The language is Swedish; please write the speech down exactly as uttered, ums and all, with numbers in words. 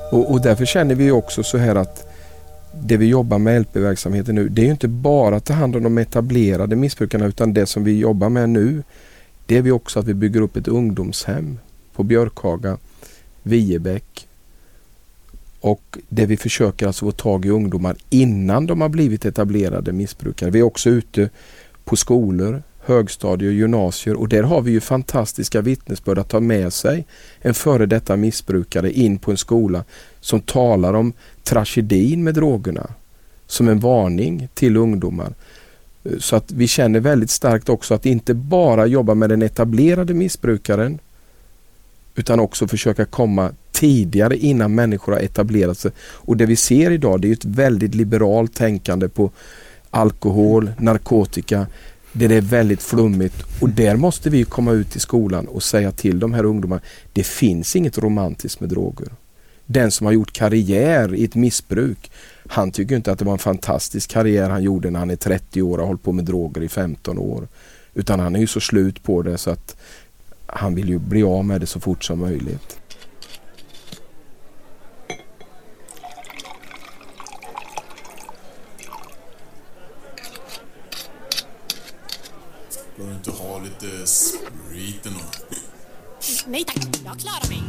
Och, och därför känner vi också så här att det vi jobbar med L P-verksamheten nu, det är ju inte bara att ta hand om de etablerade missbrukarna, utan det som vi jobbar med nu, det är vi också att vi bygger upp ett ungdomshem på Björkhaga, Viebäck, och det vi försöker alltså få tag i ungdomar innan de har blivit etablerade missbrukare. Vi är också ute på skolor, högstadier och gymnasier, och där har vi ju fantastiska vittnesbörd att ta med sig en före detta missbrukare in på en skola som talar om tragedin med drogerna som en varning till ungdomar. Så att vi känner väldigt starkt också att inte bara jobba med den etablerade missbrukaren, utan också försöka komma tidigare innan människor har etablerat sig. Och det vi ser idag, det är ett väldigt liberalt tänkande på alkohol, narkotika, det är väldigt flummigt, och där måste vi komma ut i skolan och säga till de här ungdomarna, det finns inget romantiskt med droger. Den som har gjort karriär i ett missbruk, han tycker inte att det var en fantastisk karriär han gjorde när han är trettio år och har hållit på med droger i femton år, utan han är ju så slut på det så att han vill ju bli av med det så fort som möjligt. Ska du inte ha lite spriten då? Nej tack, jag klarar mig.